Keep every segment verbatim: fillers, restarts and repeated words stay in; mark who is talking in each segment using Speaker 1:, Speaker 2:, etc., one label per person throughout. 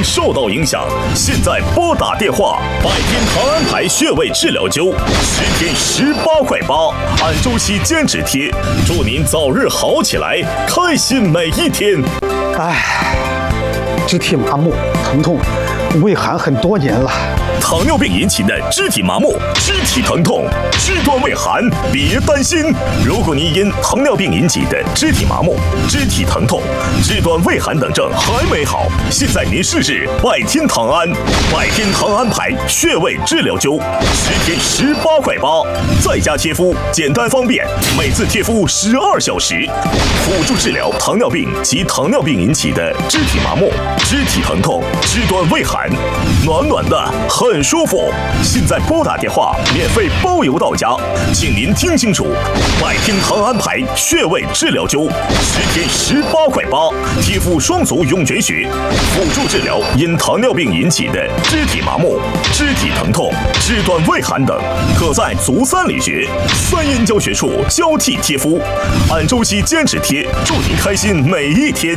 Speaker 1: 经受到影响，现在拨打电话，百天堂安牌穴位治疗灸，十天十八块八，按周期坚持贴，祝您早日好起来，开心每一天。
Speaker 2: 唉，肢体麻木、疼痛、畏寒很多年了。
Speaker 1: 糖尿病引起的肢体麻木、肢体疼痛、肢端畏寒，别担心。如果您因糖尿病引起的肢体麻木、肢体疼痛、肢端畏寒等症还没好，现在您试试百天堂安，百天堂安牌穴位治疗灸，十天十八块八，在家贴敷，简单方便，每次贴敷十二小时，辅助治疗糖尿病及糖尿病引起的肢体麻木、肢体疼痛、肢端畏寒，暖暖的很舒服。现在拨打电话，免费包邮到家，请您听清楚，百天堂安牌穴位治疗灸，十天十八块八，贴敷双足涌泉穴，辅助治疗因糖尿病引起的肢体麻木、肢体疼痛、肢端畏寒等，可在足三里穴、三阴交穴处交替贴敷，按周期坚持贴，祝您开心每一天。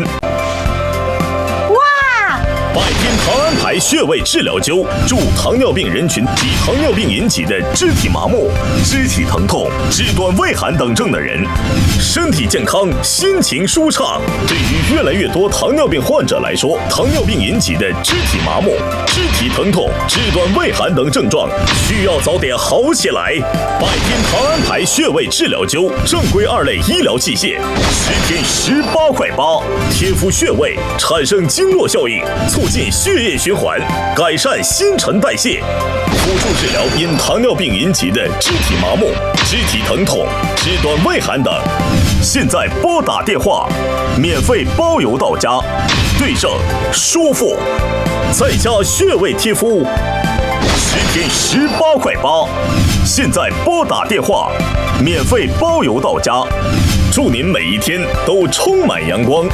Speaker 1: 百天堂安牌穴位治疗灸，助糖尿病人群及糖尿病引起的肢体麻木、肢体疼痛、肢端畏寒等症的人，身体健康，心情舒畅。对于越来越多糖尿病患者来说，糖尿病引起的肢体麻木、肢体疼痛、肢端畏寒等症状，需要早点好起来。百天堂安牌穴位治疗灸，正规二类医疗器械，十天十八块八，贴敷穴位，产生经络效应，促进血液循环，改善新陈代谢，辅助治疗因糖尿病引起的肢体麻木、肢体疼痛、肢端畏寒等。现在拨打电话，免费包邮到家，对症舒服，在家穴位贴敷，十天十八块八。现在拨打电话，免费包邮到家，祝您每一天都充满阳光。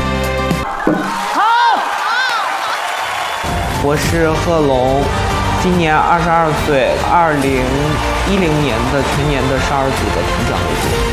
Speaker 3: 我是贺龙，今年二十二岁，二零一零年的全年的少儿组的团长为主。